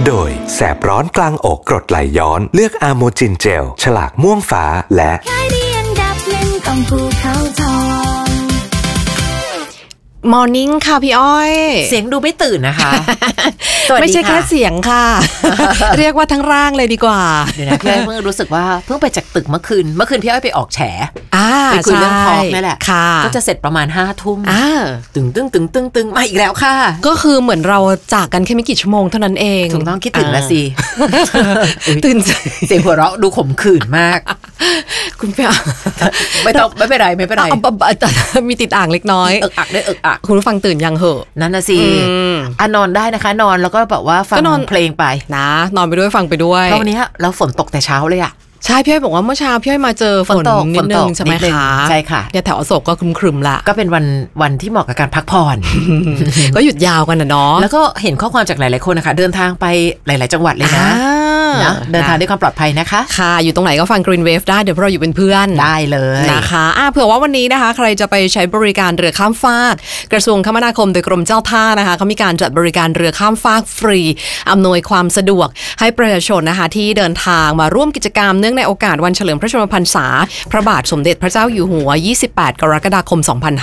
โดยแสบร้อนกลางอกกรดไหลย้อนเลือกอาโมจินเจลฉลากม่วงฟ้าและของภูเขาทองมอร์นิ่งค่ะพี่อ้อยเสียงดูไม่ตื่นนะคะไม่ใช่แค่เสียงค่ะ เรียกว่าทั้งร่างเลยดีกว่าเดี๋ยวนะพี่อ้อยเพิ่งรู้สึกว่าเพิ่งไปจากตึกเมื่อคืนพี่อ้อยไปออกแฉไปคุยเรื่องทองนี่แหละก็จะเสร็จประมาณ5 ทุ่มตึงมาอีกแล้วค่ะก็คือเหมือนเราจากกันแค่ไม่กี่ชั่วโมงเท่านั้นเองถูกต้องคิดถึงแล้วสิตื่นเสียงหัวเราะดูขมขื่นมากคุณพี่ไม่เป็นไรมีติดอ่างเล็กน้อยเอิกอักได้เอิกอักคุณผู้ฟังตื่นยังเหอะนั่นน่ะสินอนได้นะคะนอนแล้วก็แบบว่าฟังเพลงไปนะนอนไปด้วยฟังไปด้วยเพราะวันนี้เราฝนตกแต่เช้าเลยอะใช่พี่อ้อยบอกว่าเมื่อเช้าพี่อ้อยมาเจอฝนนิดนึงใช่ไหมคะใช่ค่ะเนี่ยแถวอโศกก็ครึมๆละก็เป็นวันที่เหมาะกับการพักผ่อนก็หยุดยาวกันนะเนาะแล้วก็เห็นข้อความจากหลายๆคนนะคะเดินทางไปหลายๆจังหวัดเลยนะเดินทางด้วยความปลอดภัยนะคะค่ะอยู่ตรงไหนก็ฟัง Green Wave ได้เดี๋ยวเราอยู่เป็นเพื่อนได้เลยนะคะเผื่อว่าวันนี้นะคะใครจะไปใช้บริการเรือข้ามฟากกระทรวงคมนาคมโดยกรมเจ้าท่านะคะเขามีการจัดบริการเรือข้ามฟากฟรีอำนวยความสะดวกให้ประชาชนนะคะที่เดินทางมาร่วมกิจกรรมเนื่องในโอกาสวันเฉลิมพระชนมพรรษาพระบาทสมเด็จพระเจ้าอยู่หัว28 กรกฎาคม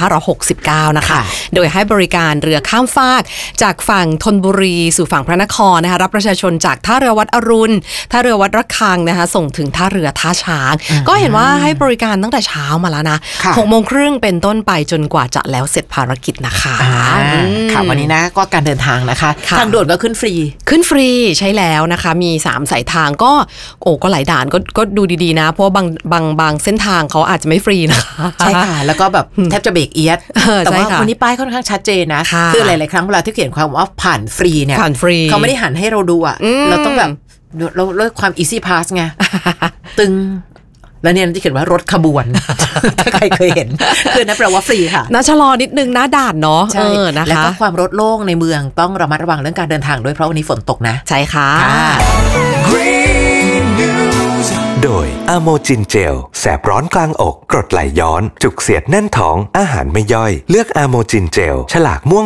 2569นะคะโดยให้บริการเรือข้ามฟากจากฝั่งธนบุรีสู่ฝั่งพระนครนะคะรับประชาชนจากท่าเรือวัดอรุณท่าเรือวัดระฆังนะคะส่งถึงท่าเรือท่าช้างก็เห็นว่าให้บริการตั้งแต่เช้ามาแล้วนะ 6:30 เป็นต้นไปจนกว่าจะแล้วเสร็จภารกิจนะคะค่ะวันนี้นะก็การเดินทางนะคะทางด่วนก็ขึ้นฟรีใช้แล้วนะคะมี3สายทางก็หลายด่านก็ดูดีๆนะเพราะบางเส้นทางเขาอาจจะไม่ฟรีนะคะใช่ค่ะแล้วก็แบบแทบจะเบรกเอียดแต่ว่าวันนี้ป้ายค่อนข้างชัดเจนนะคือหลายๆครั้งเวลาที่เขียนความว่าผ่านฟรีเนี่ยเขาไม่ได้หันให้เราดูอ่ะเราต้องแบบเราเลือกความ easy pass ไงตึงแล้วเนี่ยจะเขียนว่ารถขบวนถ้าใครเคยเห็นคือนั่นแปลว่าฟรีค่ะน่าชะลอนิดนึงนะด่านเนาะนะคะแล้วก็ความรถโล่งในเมืองต้องระมัดระวังเรื่องการเดินทางด้วยเพราะวันนี้ฝนตกนะใช่ค่ะโดยอะโมจินเจลแสบร้อนกลางอกกรดไหลย้อนจุกเสียดแน่นท้องอาหารไม่ย่อยเลือกอะโมจินเจลฉลากม่วง